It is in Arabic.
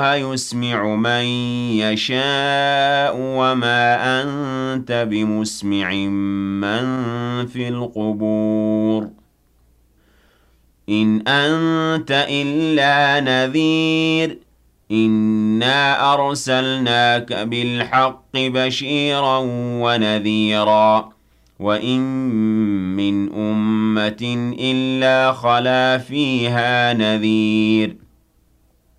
يسمع من يشاء وما أنت بمسمع من في القبور إن أنت إلا نذير إنا أرسلناك بالحق بشيرا ونذيرا وإن من أمة إلا خلا فيها نذير